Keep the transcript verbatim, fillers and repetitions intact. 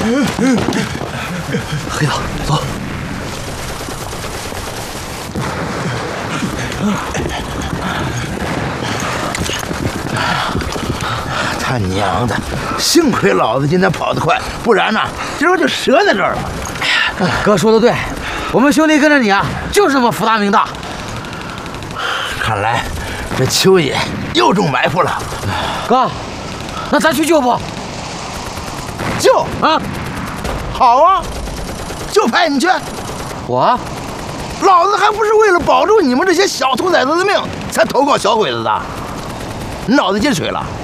黑道，走。 他娘的！幸亏老子今天跑得快，不然呢，今儿就折在这儿了。 哥说的对，我们兄弟跟着你啊，就是这么福大命大。 看来这秋野又中埋伏了。 哥，那咱去救不？ 救啊！ 好啊，就派你去。 我？ 老子还不是为了保住你们这些小兔崽子的命才投靠小鬼子的。你脑子进水了？